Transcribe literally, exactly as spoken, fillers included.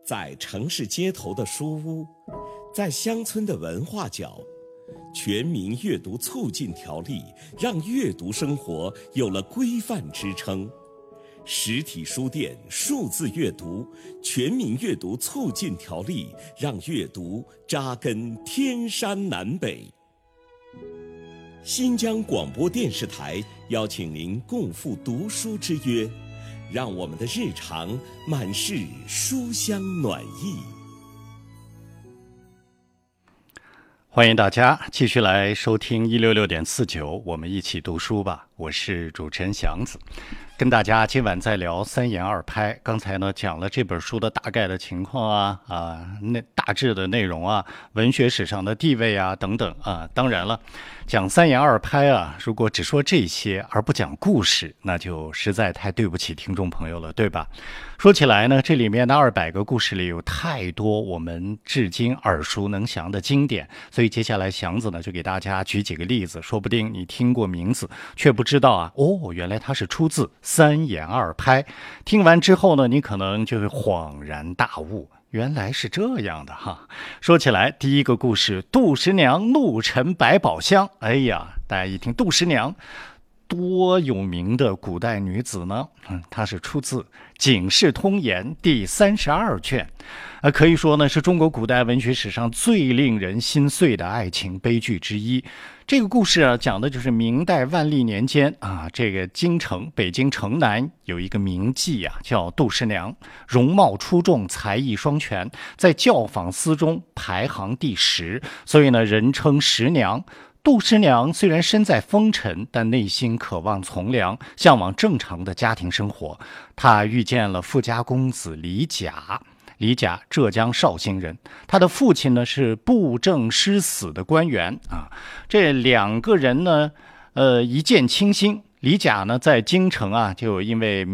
在城市街头的书屋，在乡村的文化角，全民阅读促进条例让阅读生活有了规范支撑。实体书店数字阅读全民阅读促进条例让阅读扎根天山南北。新疆广播电视台邀请您共赴读书之约，让我们的日常满是书香暖意。 欢迎大家继续来收听一六六点四九，我们一起读书吧。我是主持人祥子，跟大家今晚再聊三言二拍。刚才呢讲了这本书的大概的情况啊啊，那大致的内容啊，文学史上的地位啊等等啊。当然了，讲三言二拍啊，如果只说这些而不讲故事，那就实在太对不起听众朋友了，对吧？说起来呢，这里面的二百个故事里有太多我们至今耳熟能详的经典，所以接下来祥子呢就给大家举几个例子，说不定你听过名字却不知道啊，哦，原来它是出自三言二拍。听完之后呢，你可能就会恍然大悟，原来是这样的哈。说起来，第一个故事，杜十娘怒沉百宝箱。哎呀，大家一听杜十娘，多有名的古代女子呢？嗯，她是出自《警世通言》第三十二卷，呃，可以说呢是中国古代文学史上最令人心碎的爱情悲剧之一。这个故事啊，讲的就是明代万历年间啊，这个京城北京城南有一个名妓啊，叫杜十娘，容貌出众，才艺双全，在教坊司中排行第十，所以呢，人称十娘。杜十娘虽然身在风尘，但内心渴望从良，向往正常的家庭生活。她遇见了富家公子李甲，李甲浙江绍兴人，他的父亲呢是布政师司的官员啊。这两个人呢，呃，一见倾心。李甲呢在京城啊，就因为